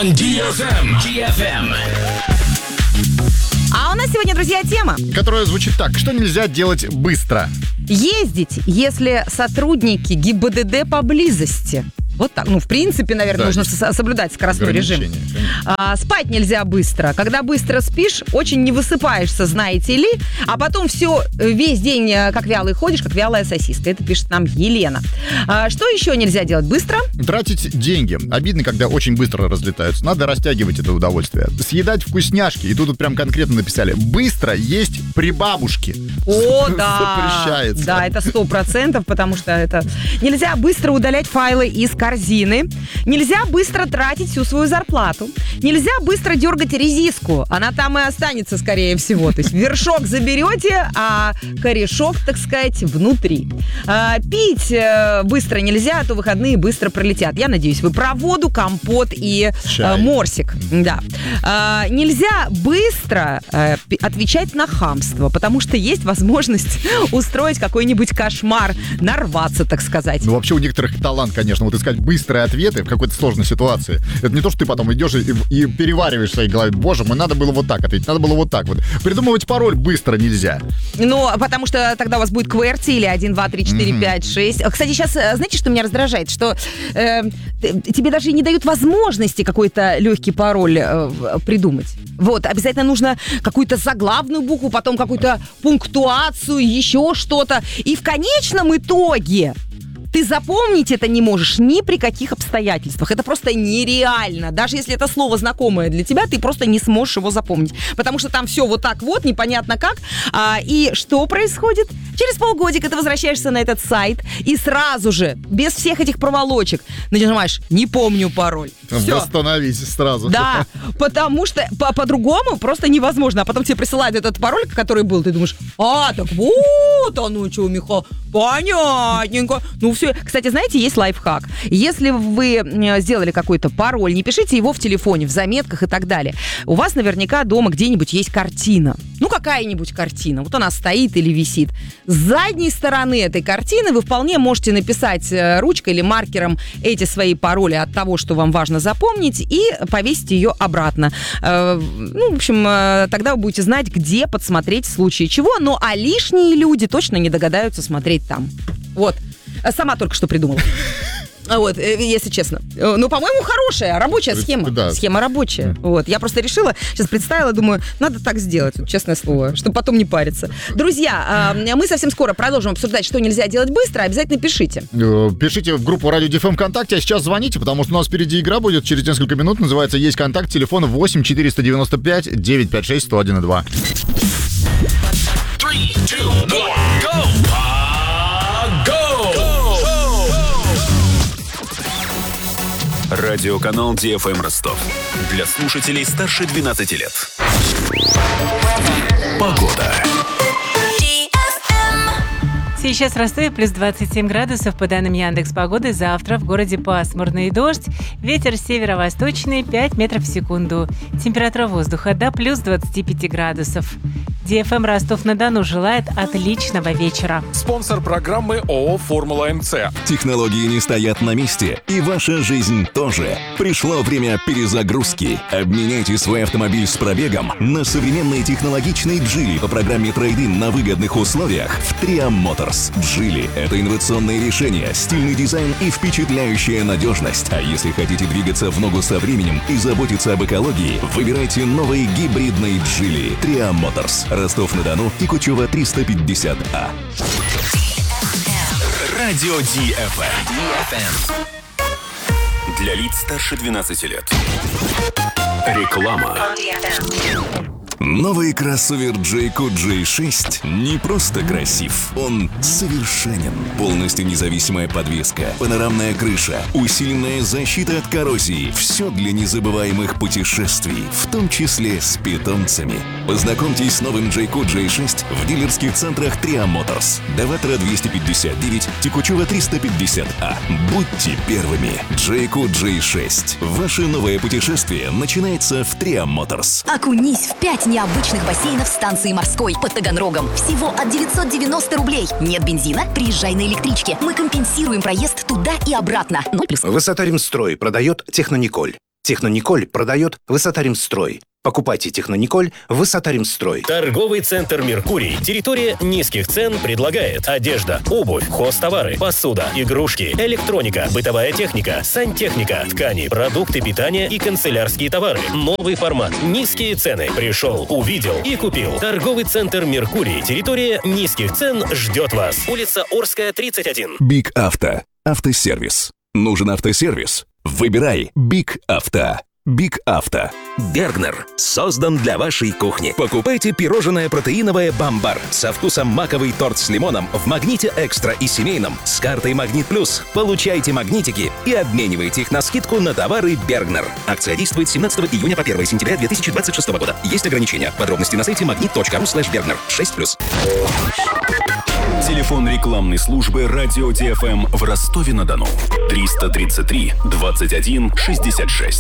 on DFM. А у нас сегодня, друзья, тема, которая звучит так. Что нельзя делать быстро? ездить, если сотрудники ГИБДД поблизости. Вот так. Ну, в принципе, наверное, нужно соблюдать скоростной режим. Спать нельзя быстро. Когда быстро спишь, очень не высыпаешься, знаете ли. А потом весь день как вялый ходишь, как вялая сосиска. Это пишет нам Елена. Что еще нельзя делать быстро? Тратить деньги. Обидно, когда очень быстро разлетаются. Надо растягивать это удовольствие. Съедать вкусняшки. И тут прям конкретно написали. Быстро есть при бабушке. О, да. Запрещается. Да, это 100%, потому что это... Нельзя быстро удалять файлы из корзины. Нельзя быстро тратить всю свою зарплату. Нельзя быстро дергать резиску. Она там и останется, скорее всего. То есть вершок заберете, а корешок, так сказать, внутри. Пить быстро нельзя, а то выходные быстро пролетят. Я надеюсь, вы про воду, компот и морсик. Да. Нельзя быстро отвечать на хамство, потому что есть возможность устроить какой-нибудь кошмар, нарваться, так сказать. Ну, вообще у некоторых талант, конечно, вот искать быстрые ответы в какой-то сложной ситуации. Это не то, что ты потом идешь и перевариваешь в своей голове. Боже мой, надо было вот так ответить, надо было вот так вот. Придумывать пароль быстро нельзя. Ну, потому что тогда у вас будет QWERTY или 1, 2, 3, 4, 5, 6. Кстати, сейчас, знаете, что меня раздражает? Что тебе даже не дают возможности какой-то легкий пароль придумать. Вот, обязательно нужно какую-то заглавную букву, потом какую-то пунктуацию, еще что-то. И в конечном итоге ты запомнить это не можешь ни при каких обстоятельствах. Это просто нереально. Даже если это слово знакомое для тебя, ты просто не сможешь его запомнить. Потому что там все вот так вот, непонятно как. И что происходит? Через полгодика ты возвращаешься на этот сайт и сразу же, без всех этих проволочек, нажимаешь «Не помню пароль». Все. Восстановить сразу. Да, потому что по-другому просто невозможно. А потом тебе присылают этот пароль, который был, ты думаешь, так вот оно что, Михаил, понятненько. Ну все. Кстати, знаете, есть лайфхак. Если вы сделали какой-то пароль, не пишите его в телефоне, в заметках и так далее. У вас наверняка дома где-нибудь есть картина. Ну, какая-нибудь картина. Вот она стоит или висит. С задней стороны этой картины вы вполне можете написать ручкой или маркером эти свои пароли от того, что вам важно запомнить, и повесить ее обратно. Ну, в общем, тогда вы будете знать, где подсмотреть в случае чего. Ну, а лишние люди точно не догадаются смотреть там. Вот. Сама только что придумала. Вот, если честно. Ну, по-моему, хорошая, рабочая схема. Да. Схема рабочая. Вот. Я просто решила, сейчас представила, думаю, надо так сделать, честное слово, чтобы потом не париться. Друзья, мы совсем скоро продолжим обсуждать, что нельзя делать быстро. Обязательно пишите. Пишите в группу Радио DFM ВКонтакте, а сейчас звоните, потому что у нас впереди игра будет через несколько минут. Называется «Есть контакт». Телефон 8 495 956 101 2. 3, 2, 1, go! Радиоканал DFM Ростов. Для слушателей старше 12 лет. Погода. Сейчас в Ростове плюс 27 градусов, по данным Яндекс.Погоды. Завтра в городе пасмурный и дождь. Ветер северо-восточный 5 метров в секунду. Температура воздуха до плюс 25 градусов. DFM Ростов-на-Дону желает отличного вечера. Спонсор программы ООО «Формула МЦ». Технологии не стоят на месте, и ваша жизнь тоже. Пришло время перезагрузки. Обменяйте свой автомобиль с пробегом на современный технологичный Geely по программе трейд-ин на выгодных условиях в Triam Motors. Geely – это инновационное решение, стильный дизайн и впечатляющая надежность. А если хотите двигаться в ногу со временем и заботиться об экологии, выбирайте новый гибридный Geely. Triam Motors. Ростов-на-Дону, Тикучева, 350А. Радио DFM. Для лиц старше 12 лет. Реклама. Новый кроссовер Jayco J6 не просто красив, он совершенен. Полностью независимая подвеска, панорамная крыша, усиленная защита от коррозии. Все для незабываемых путешествий, в том числе с питомцами. Познакомьтесь с новым Jayco J6 в дилерских центрах Triam Motors. Даватра 259, Тикучева 350А. Будьте первыми. Jayco J6. Ваше новое путешествие начинается в Triam Motors. Окунись в 5 необычных бассейнов станции морской под Таганрогом. Всего от 990 рублей. Нет бензина? Приезжай на электричке. Мы компенсируем проезд туда и обратно. 0+. Высота Римстрой продает Технониколь. Технониколь продает Высота-Ремстрой. Покупайте Технониколь в Высота-Ремстрой. Торговый центр «Меркурий». Территория низких цен предлагает одежда, обувь, хозтовары, посуда, игрушки, электроника, бытовая техника, сантехника, ткани, продукты питания и канцелярские товары. Новый формат. Низкие цены. Пришел, увидел и купил. Торговый центр «Меркурий». Территория низких цен ждет вас. Улица Орская, 31. Биг Авто. Автосервис. Нужен автосервис? Выбирай Биг Авто. Биг Авто. Бергнер создан для вашей кухни. Покупайте пирожное протеиновое «Бамбар» со вкусом маковый торт с лимоном в «Магните Экстра» и семейном с картой «Магнит Плюс». Получайте магнитики и обменивайте их на скидку на товары Бергнер. Акция действует с 17 июня по 1 сентября 2026 года. Есть ограничения. Подробности на сайте magnit.ru/Бергнер. 6+. Телефон рекламной службы «Радио ТФМ» в Ростове-на-Дону. 333 21 66.